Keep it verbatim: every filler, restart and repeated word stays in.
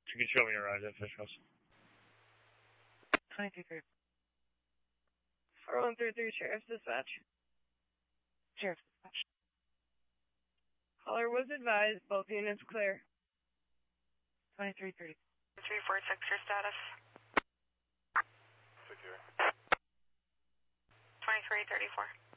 You can show me your ride at Fish House. twenty-three thirty. four one three three, Sheriff's Dispatch. Sheriff's Dispatch. Caller was advised, both units clear. twenty-three thirty. three four six, your status. Secure. twenty-three thirty-four.